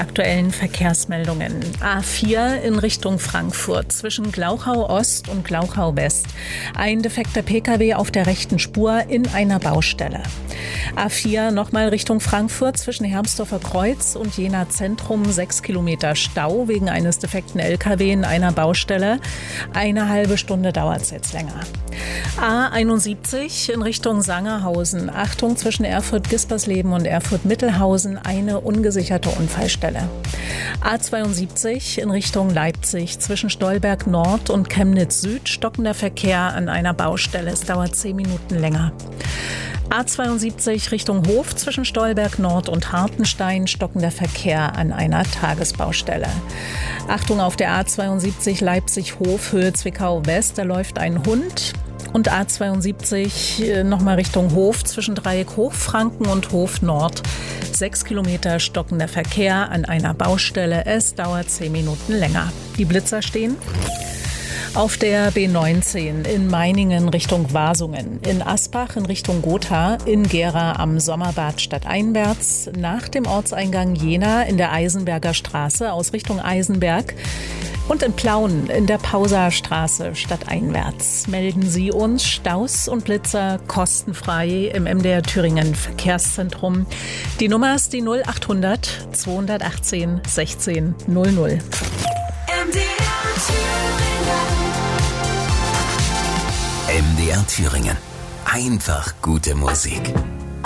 aktuellen Verkehrsmeldungen. A4 in Richtung Frankfurt zwischen Glauchau Ost und Glauchau West. Ein defekter Pkw auf der rechten Spur in einer Baustelle. A4 nochmal Richtung Frankfurt zwischen Hermsdorfer Kreuz und Jena Zentrum. 6 Kilometer Stau wegen eines defekten Lkw in einer Baustelle. Eine halbe Stunde dauert es jetzt länger. A71 in Richtung Sangerhausen. Achtung, zwischen Erfurt-Gispersleben und Erfurt-Mittelhausen eine ungesicherte Unfallstelle. A72 in Richtung Leipzig zwischen Stolberg Nord und Chemnitz Süd stockender Verkehr an einer Baustelle. Es dauert 10 Minuten länger. A72 Richtung Hof zwischen Stolberg Nord und Hartenstein stockender Verkehr an einer Tagesbaustelle. Achtung auf der A72 Leipzig-Hof Höhe Zwickau West, da läuft ein Hund. Und A72 nochmal Richtung Hof zwischen Dreieck Hochfranken und Hof Nord. 6 Kilometer stockender Verkehr an einer Baustelle. Es dauert 10 Minuten länger. Die Blitzer stehen auf der B19 in Meiningen Richtung Wasungen, in Asbach in Richtung Gotha, in Gera am Sommerbad stadteinwärts, nach dem Ortseingang Jena in der Eisenberger Straße aus Richtung Eisenberg und in Plauen in der Pauserstraße stadteinwärts. Melden Sie uns Staus und Blitzer kostenfrei im MDR Thüringen Verkehrszentrum. Die Nummer ist die 0800 218 16 00. MDR Thüringen. Einfach gute Musik.